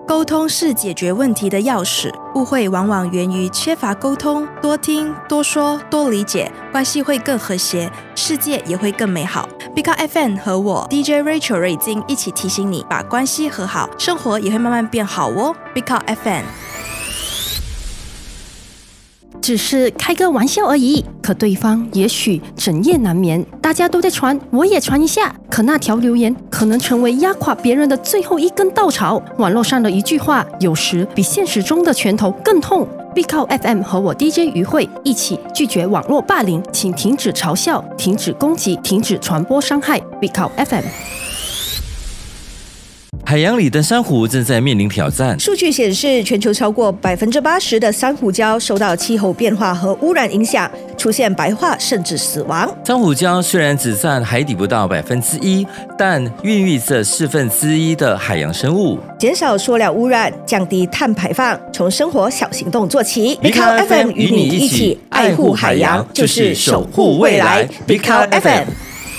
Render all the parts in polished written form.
沟通是解决问题的钥匙，误会往往源于缺乏沟通，多听、多说、多理解，关系会更和谐，世界也会更美好。Big Up FM 和我 DJ Rachel 瑞金一起提醒你，把关系和好，生活也会慢慢变好哦。Big Up FM。 只是开个玩笑而已，可对方也许整夜难眠。大家都在传，我也传一下。可那条留言可能成为压垮别人的最后一根稻草。网络上的一句话，有时比现实中的拳头更痛。Big Up FM 和我 DJ 于慧一起拒绝网络霸凌，请停止嘲笑，停止攻击，停止传播伤害。Big Up FM。 海洋里的珊瑚正在面临挑战。 数据显示，全球超过80%的珊瑚礁受到气候变化和污染影响，出现白化甚至死亡。 珊瑚礁虽然只占海底不到1%，但孕育着1/4的海洋生物。 减少塑料污染，降低碳排放，从生活小行动做起。 Big Up FM 与你一起爱护海洋，就是守护未来。Big Up FM。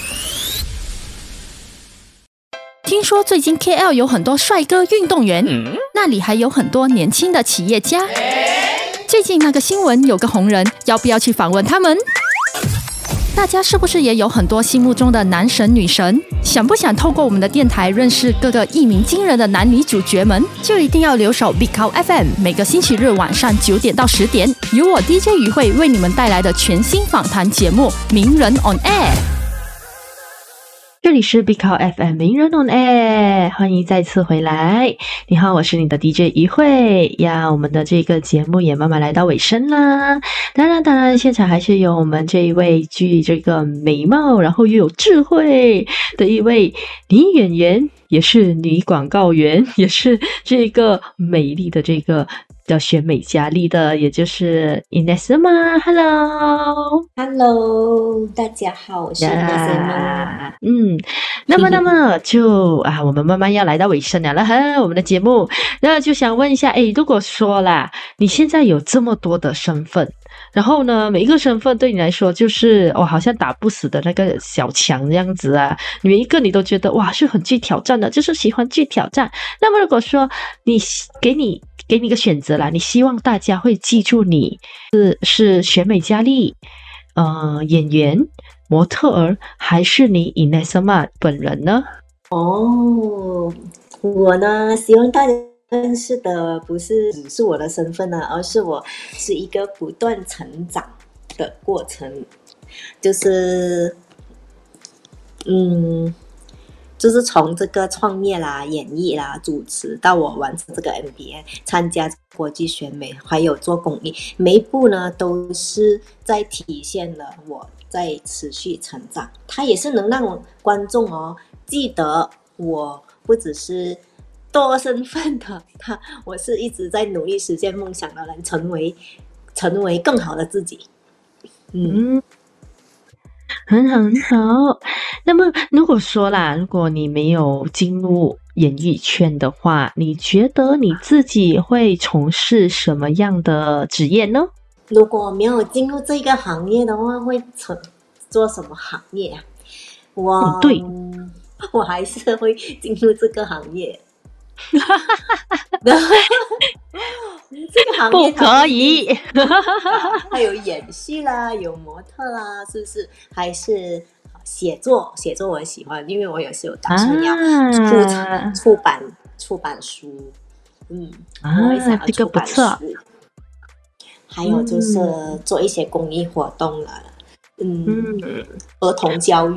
听说最近 KL 有很多帅哥运动员，那里还有很多年轻的企业家。最近那个新闻有个红人，要不要去访问他们？大家是不是也有很多心目中的男神女神？想不想透过我们的电台认识各个一鸣惊人的男女主角们？就一定要留守 Big Up FM， 每个星期日晚上9点到10点，由我 DJ 于慧为你们带来的全新访谈节目《名人 on Air》。这里是 Big Up FM 名人 on Air， 欢迎再次回来。你好，我是你的 DJ 于慧呀。我们的这个节目也慢慢来到尾声啦。当然，现场还是有我们这一位具这个美貌，然后又有智慧的一位女演员，也是女广告员，也是这个美丽的这个叫选美佳丽的，也就是 Inesema。 Hello， 大家好，我是 Inesema。 那么就我们慢慢要来到尾声了哈，我们的节目。那就想问一下，如果说啦，你现在有这么多的身份，然后呢，每一个身份对你来说就是好像打不死的那个小强这样子啊，每一个你都觉得哇是很具挑战的，就是喜欢具挑战。那么如果说给你一个选择啦，你希望大家会记住你是选美佳丽、演员、模特儿，还是你 Inesema 本人呢？ 我呢，希望大家认识的不是只是我的身份呢，而是我是一个不断成长的过程，就是从这个创业啦、演艺啦、主持到我完成这个 MBA、参加国际选美，还有做公益，每一步呢都是在体现了我在持续成长。它也是能让观众记得我不只是多身份的，我是一直在努力实现梦想的人，成为更好的自己。 很好。那么如果说啦，如果你没有进入演艺圈的话，你觉得你自己会从事什么样的职业呢？ 如果没有进入这个行业的话，会做什么行业啊？我还是会进入这个行业。这个行业不可以。 还有演戏啦，有模特啦，是不是？还是写作我喜欢，因为我也是有打算要出版书。我也想要出版书。这个不错。还有就是做一些公益活动了。儿童教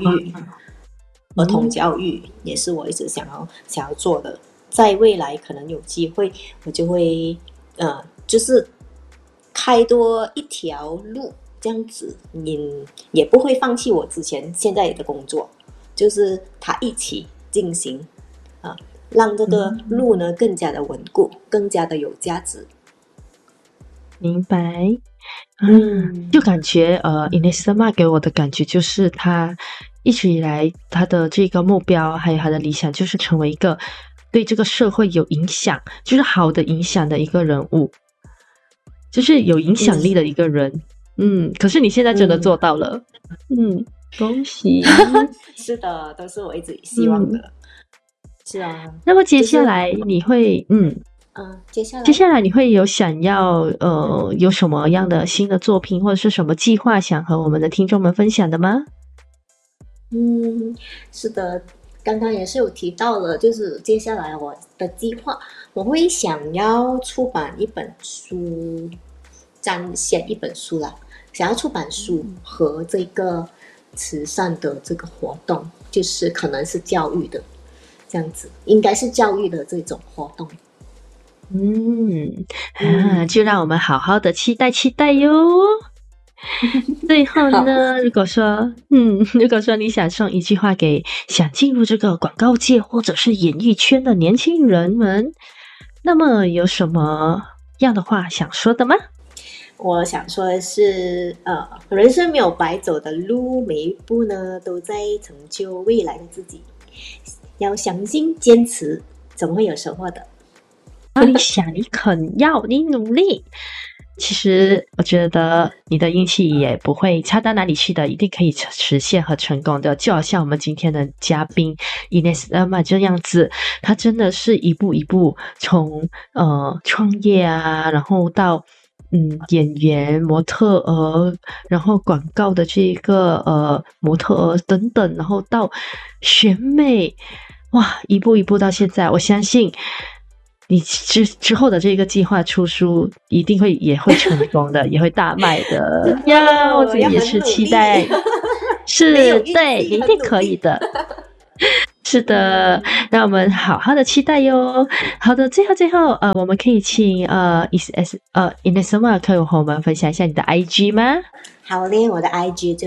育也是我一直想要做的。在未来可能有机会，我就会就是开多一条路，这样子也不会放弃我现在的工作，就是它一起进行让这个路呢更加的稳固，更加的有价值。 明白。就感觉Inesema 给我的感觉就是他一直以来他的这个目标还有他的理想，就是成为一个对这个社会有影响，就是好的影响的一个人物，就是有影响力的一个人。可是你现在真的做到了。恭喜。 是的，都是我一直希望的。是啊。 那么接下来你会接下来你会有想要有什么样的新的作品或者是什么计划想和我们的听众们分享的吗？ 是的，刚刚也是有提到了，就是接下来我的计划，我会想要出版一本书，写一本书啦，想要出版书和这个慈善的这个活动，就是可能是教育的这样子，应该是教育的这种活动。 就让我们好好的期待哟。最后呢，如果说你想送一句话给想进入这个广告界或者是演艺圈的年轻人们，那么有什么样的话想说的吗？ 我想说的是，人生没有白走的路，每一步呢都在成就未来的自己。要相信、坚持，总会有收获的。 你想，你肯要，你努力。其实我觉得你的运气也不会差到哪里去的，一定可以实现和成功的。就好像我们今天的嘉宾 Ines Irma 这样子，他真的是一步一步从创业啊，然后到演员、模特儿，然后广告的这个模特儿等等，然后到选美，哇，一步一步到现在，我相信你之后的这个计划出书一定也会成功的，也会大卖的呀！我自己也是期待，是对，一定可以的。是的，让我们好好的期待哟。好的，最后我们可以请Ines Irma 可以和我们分享一下你的 IG 吗？ 好嘞，我的 IG 就